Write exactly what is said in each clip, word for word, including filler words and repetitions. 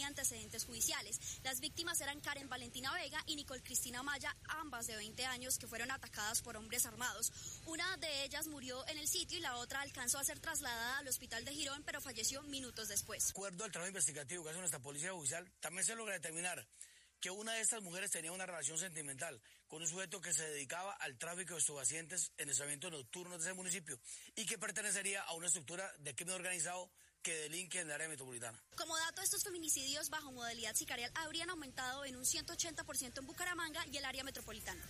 antecedentes judiciales. Las víctimas eran Karen Valentina Vega y Nicole Cristina Maya, ambas de veinte años, que fueron atacadas por hombres armados. Una de ellas murió en el sitio y la otra alcanzó a ser trasladada al hospital de Girón, pero falleció minutos después. De acuerdo al trabajo investigativo que hace nuestra policía judicial, también se logra determinar que una de estas mujeres tenía una relación sentimental con un sujeto que se dedicaba al tráfico de estupefacientes en establecimientos nocturnos de ese municipio y que pertenecería a una estructura de crimen organizado que delinque en el área metropolitana. Como dato, estos feminicidios bajo modalidad sicarial habrían aumentado en un ciento ochenta por ciento en Bucaramanga y el área metropolitana.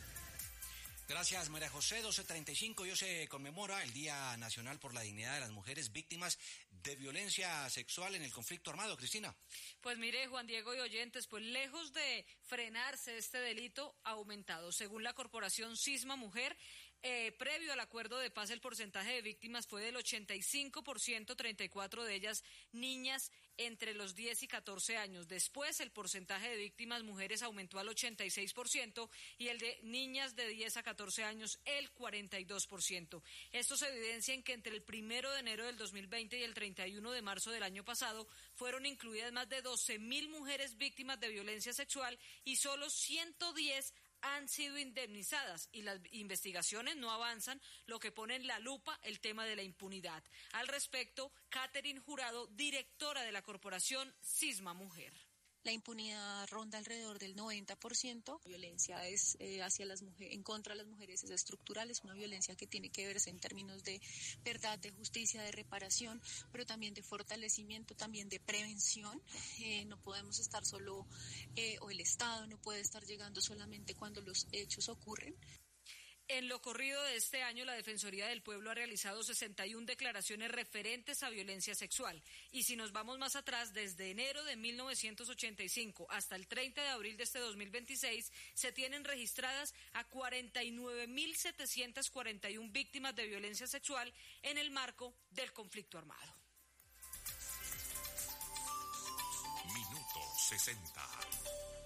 Gracias, María José. doce treinta y cinco, hoy se conmemora el Día Nacional por la Dignidad de las Mujeres Víctimas de Violencia Sexual en el Conflicto Armado. Cristina. Pues mire, Juan Diego y oyentes, pues lejos de frenarse este delito, ha aumentado. Según la corporación Cisma Mujer, eh, previo al acuerdo de paz, el porcentaje de víctimas fue del ochenta y cinco por ciento, treinta y cuatro de ellas niñas entre los diez y catorce años. Después, el porcentaje de víctimas mujeres aumentó al ochenta y seis por ciento y el de niñas de diez a catorce años el cuarenta y dos por ciento. Esto se evidencia en que entre el primero de enero del dos mil veinte y el treinta y uno de marzo del año pasado fueron incluidas más de doce mil mujeres víctimas de violencia sexual y solo ciento diez han sido indemnizadas y las investigaciones no avanzan, lo que pone en la lupa el tema de la impunidad. Al respecto, Catherine Jurado, directora de la corporación Cisma Mujer. La impunidad ronda alrededor del noventa por ciento. La violencia es eh, hacia las mujeres, en contra de las mujeres es estructural, es una violencia que tiene que verse en términos de verdad, de justicia, de reparación, pero también de fortalecimiento, también de prevención. Eh, no podemos estar solo, eh, o el Estado no puede estar llegando solamente cuando los hechos ocurren. En lo corrido de este año, la Defensoría del Pueblo ha realizado sesenta y una declaraciones referentes a violencia sexual. Y si nos vamos más atrás, desde enero de mil novecientos ochenta y cinco hasta el treinta de abril de este dos mil veintiséis, se tienen registradas a cuarenta y nueve mil setecientas cuarenta y una víctimas de violencia sexual en el marco del conflicto armado. Minuto sesenta.